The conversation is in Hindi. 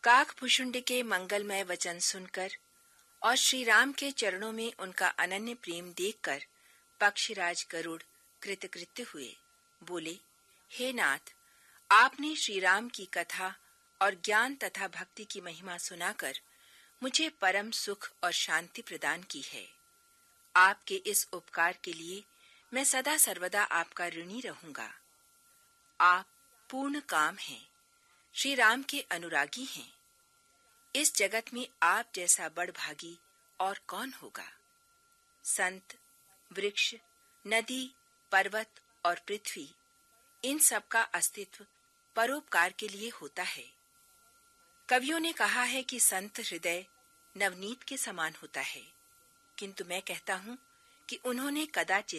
काकभूषुंड के मंगलमय वचन सुनकर और श्री राम के चरणों में उनका अनन्य प्रेम देखकर पक्षीराज गरुड़ कृतकृत्य हुए। बोले, हे नाथ, आपने श्री राम की कथा और ज्ञान तथा भक्ति की महिमा सुनाकर मुझे परम सुख और शांति प्रदान की है। आपके इस उपकार के लिए मैं सदा सर्वदा आपका ऋणी रहूंगा। आप पूर्ण काम हैं, श्री राम के अनुरागी हैं। इस जगत में आप जैसा बड़भागी और कौन होगा। संत, वृक्ष, नदी, पर्वत और पृथ्वी, इन सब का अस्तित्व परोपकार के लिए होता है। कवियों ने कहा है कि संत हृदय नवनीत के समान होता है, किंतु मैं कहता हूं कि उन्होंने कदाचित